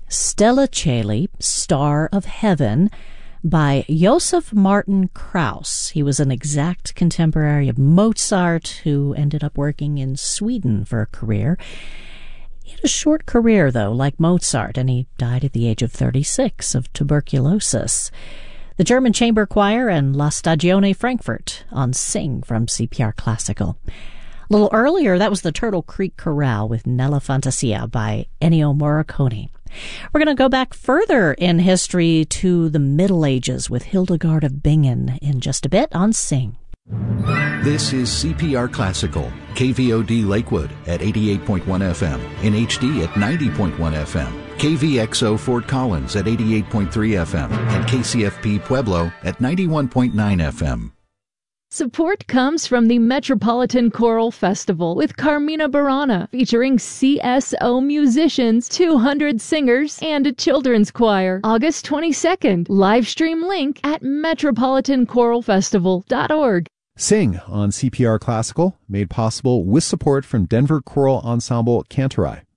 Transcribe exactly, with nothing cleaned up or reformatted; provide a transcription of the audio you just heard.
Stella Coeli, Star of Heaven, by Joseph Martin Krauss. He was an exact contemporary of Mozart who ended up working in Sweden for a career. He had a short career, though, like Mozart, and he died at the age of thirty-six of tuberculosis. The German Chamber Choir and La Stagione Frankfurt on Sing from C P R Classical. A little earlier, that was the Turtle Creek Chorale with Nella Fantasia by Ennio Morricone. We're going to go back further in history to the Middle Ages with Hildegard of Bingen in just a bit on Sing. This is C P R Classical, K V O D Lakewood at eighty-eight point one F M, in H D at ninety point one F M, K V X O Fort Collins at eighty-eight point three F M, and K C F P Pueblo at ninety-one point nine F M. Support comes from the Metropolitan Choral Festival with Carmina Burana, featuring C S O musicians, two hundred singers, and a children's choir. August twenty-second. Live stream link at metropolitan choral festival dot org. Sing on C P R Classical, made possible with support from Denver Choral Ensemble Cantorai.